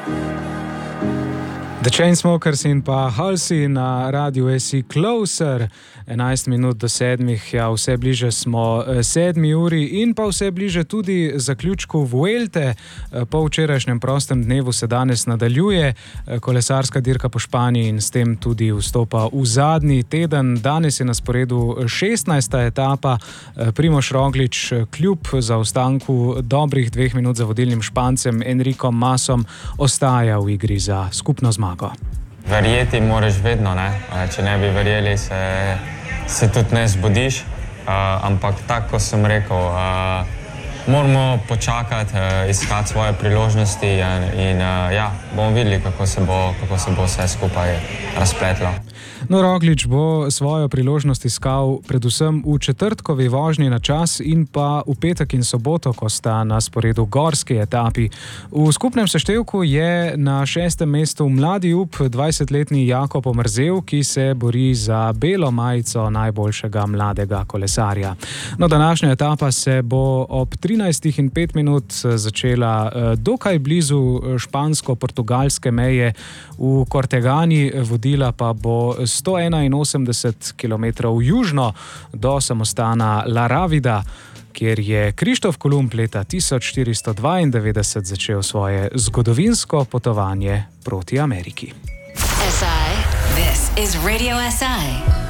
The Chainsmokers in pa Halsey na radiu SC Closer, 11 minut do 7, ja, vse bliže smo 7 uri in pa vse bliže tudi zaključku Vuelte. Po včerajšnjem prostem dnevu se danes nadaljuje kolesarska dirka po Španiji in s tem tudi vstopa v zadnji teden. Danes je na sporedu 16. etapa. Primož Roglič kljub zaostanku dobrih 2 minut za vodilnim Špancem Enricom Masom ostaja v igri za skupno zmago. Verjeti moraš vedno, ne? Če ne bi verjeli, se tudi ne zbudiš, ampak tako sem rekel, moramo počakati, iskati svoje priložnosti in ja, bomo videli, kako se bo vse skupaj razpletlo. No, Roglič bo svojo priložnost iskal predvsem v četrtkovi vožnji na čas in pa v petek in soboto, ko sta na sporedu gorski etapi. V skupnem seštevku je na 6. mestu mladi up 20-letni Jakob Omerzel, ki se bori za belo majico najboljšega mladega kolesarja. No, današnja etapa se bo ob 13:05 začela dokaj blizu špansko-portugalske meje v Cortegani, vodila pa bo 181 km južno do samostana La Ravida, kjer je Krištof Kolumb leta 1492 začel svoje zgodovinsko potovanje proti Ameriki. SI, this is Radio SI.